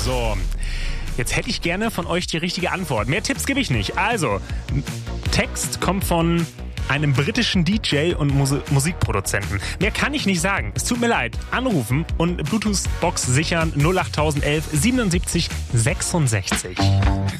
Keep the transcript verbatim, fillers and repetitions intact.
So, jetzt hätte ich gerne von euch die richtige Antwort. Mehr Tipps gebe ich nicht. Also, Text kommt von einem britischen D J und Mus- Musikproduzenten. Mehr kann ich nicht sagen. Es tut mir leid. Anrufen und Bluetooth-Box sichern null acht eins eins siebenundsiebzig sechsundsechzig.